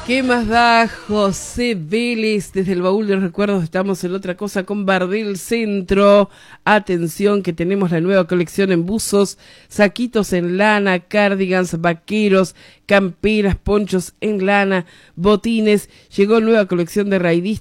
¿Qué más da José Vélez? Desde el baúl de los recuerdos estamos en otra cosa con Bardel Centro. Atención que tenemos la nueva colección en buzos, saquitos en lana, cardigans, vaqueros, camperas, ponchos en lana, botines. Llegó nueva colección de raidistas